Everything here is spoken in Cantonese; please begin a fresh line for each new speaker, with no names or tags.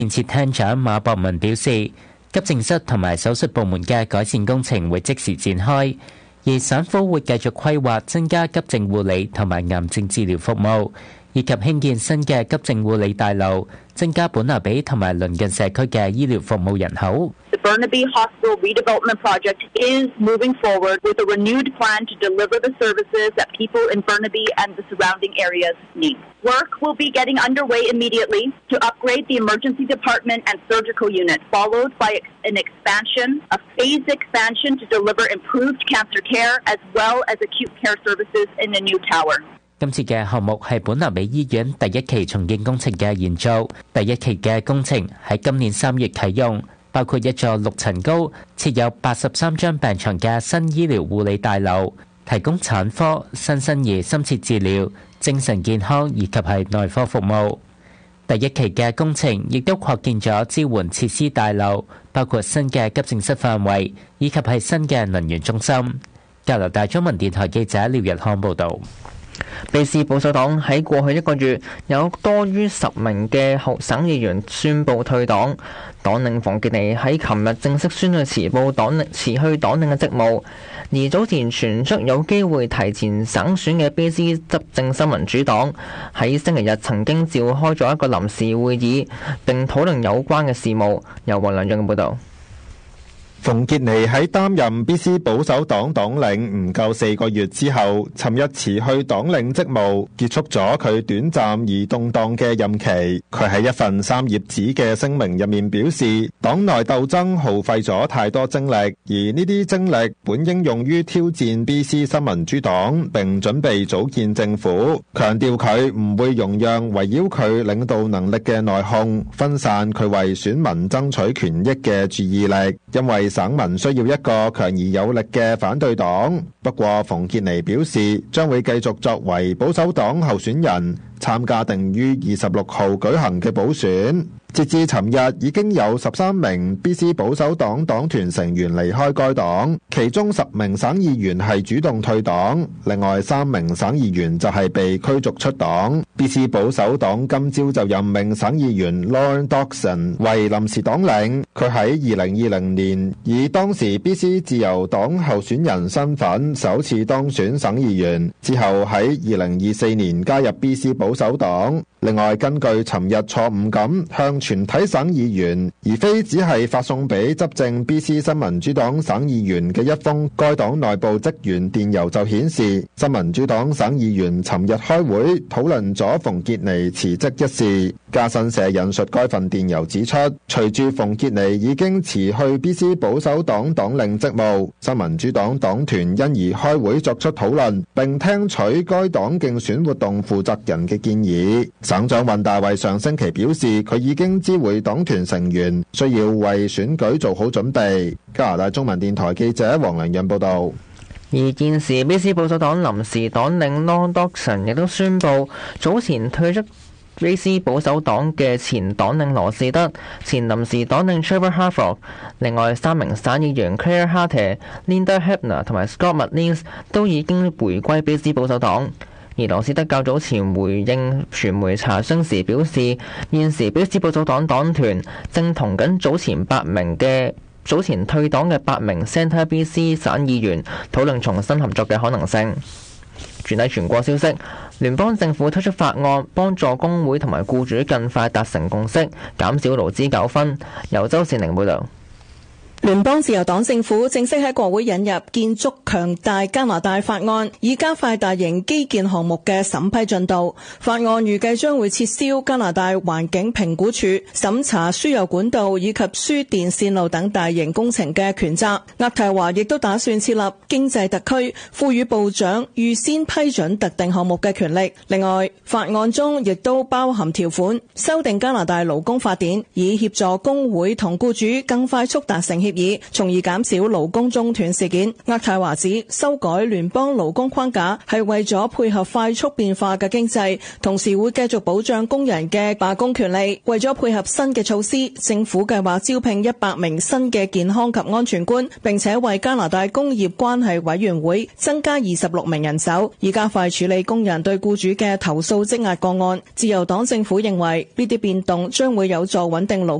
建設廳長馬博文表示，急症室同埋手術部門嘅改善工程會即時展開，而省府會繼續規劃增加急症護理同埋癌症治療服務，以及興建新嘅急症護理大樓，增加本拿比同埋鄰近社區嘅醫療服務人口。
The Burnaby Hospital Redevelopment Project is moving forward with a renewed plan to deliver the services that people in Burnaby and the surrounding areas need. Work will be getting underway immediately to upgrade the emergency department and surgical unit, followed by a phased expansion to deliver improved cancer care as well as acute care services in the new tower.
今次嘅項目係本拿比醫院第一期重建工程嘅延續，第一期嘅工程喺今年3月啟用，包括一座6層高、設有83張病床嘅新醫療護理大樓，提供產科、新生兒深切治療、精神健康以及係內科服務。第一期嘅工程亦都擴建咗支援設施大樓，包括新嘅急症室範圍以及係新嘅能源中心。加拿大中文電台記者廖日康報導。
卑斯保守黨喺過去1個月有多於10名嘅省議員宣布退黨，黨領馮傑尼喺琴日正式宣布辭去黨領嘅職務，而早前傳出有機會提前省選嘅卑斯執政新民主黨喺星期日曾經召開咗一個臨時會議，並討論有關嘅事務。由黃良俊嘅報導。
馮傑尼喺擔任 BC 保守黨黨領唔夠4個月之後，尋日辭去黨領職務，結束咗佢短暫而動盪嘅任期。佢喺一份3頁紙嘅聲明入面表示，黨內鬥爭耗費咗太多精力，而呢啲精力本應用於挑戰 BC 新民主黨，並準備組建政府。強調佢唔會容讓圍繞佢領導能力嘅內訌分散佢為選民爭取權益嘅注意力，因為省民需要一個強而有力嘅反對黨。不過馮傑尼表示，將會繼續作為保守黨候選人，參加定於26號舉行嘅補選。截至尋日，已經有13名 BC 保守黨黨團成員離開該黨，其中10名省議員係主動退黨，另外3名省議員就係被驅逐出黨。BC 保守黨今朝就任命省議員 Lauren Dawson 為臨時黨領，佢喺2020年以當時 BC 自由黨候選人身份首次當選省議員，之後喺2024年加入 BC 保守黨。另外，根據尋日錯誤咁向全體省議員，而非只係發送俾執政 BC 新民主黨省議員嘅一封該黨內部職員電郵就顯示，新民主黨省議員尋日開會討論咗馮傑尼辭職一事。加新社引述該份電郵指出，隨住馮傑尼已經辭去 BC 保守黨黨領職務，新民主黨黨團因而開會作出討論，並聽取該黨競選活動負責人嘅建議。省長尹大衛上星期表示，佢已經知會黨團成員需要為選舉做好準備。加拿大中文電台記者黃良潤報道。
而現時 BC 保守黨臨時黨領 Lauren Dawson 亦都宣布早前退出 BC 保守黨嘅前黨領羅士德、前臨時黨領 Trevor Harford， 另外3名省議員 Claire Harte、Linda Hebner 同埋 Scott McLean 都已經回歸 BC 保守黨。而羅斯德較早前回應傳媒查詢時表示，現時BC保守黨黨團正同緊早前退黨嘅8名 Centre BC 省議員討論重新合作嘅可能性。轉睇全國消息，聯邦政府推出法案，幫助工會同埋僱主更快達成共識，減少勞資糾紛。由周善寧報導。
聯邦自由黨政府正式喺國會引入建築強大加拿大法案，以加快大型基建項目嘅審批進度。法案預計將會撤銷加拿大環境評估署審查輸油管道以及輸電線路等大型工程嘅權責。渥太華亦都打算設立經濟特區，賦予部長預先批准特定項目嘅權力。另外，法案中亦都包含條款，修訂加拿大勞工法典，以協助工會同僱主更快速達成協協議，從而減少勞工中斷事件。渥太華指修改聯邦勞工框架係為咗配合快速變化嘅經濟，同時會繼續保障工人嘅罷工權利。為咗配合新嘅措施，政府計劃招聘100名新嘅健康及安全官，並且為加拿大工業關係委員會增加26名人手，以加快處理工人對僱主嘅投訴積壓個案。自由黨政府認為呢啲變動將會有助穩定勞